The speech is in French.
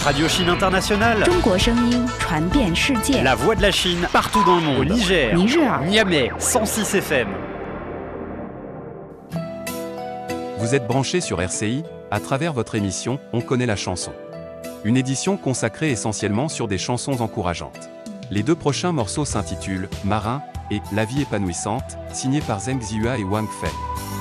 Radio Chine Internationale. 中国声音传遍世界。 La voix de la Chine partout dans le monde. Au Niger, 尼日尔 Niamey, 106 FM. Vous êtes branchés sur RCI, à travers votre émission On connaît la chanson. Une édition consacrée essentiellement sur des chansons encourageantes. Les deux prochains morceaux s'intitulent Marin et La vie épanouissante, signés par Zheng Ziyue et Wang Fei.